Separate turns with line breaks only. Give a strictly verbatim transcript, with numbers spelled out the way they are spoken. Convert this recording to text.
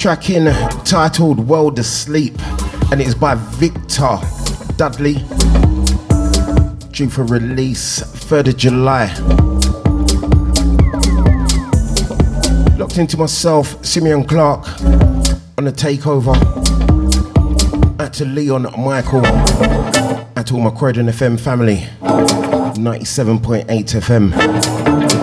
track in titled World Asleep, and it is by Victor Dudley, due for release third of July. Locked into myself, Simeon Clark on the takeover. Out to Leon Michael, out to all my Croydon F M family, ninety-seven point eight F M.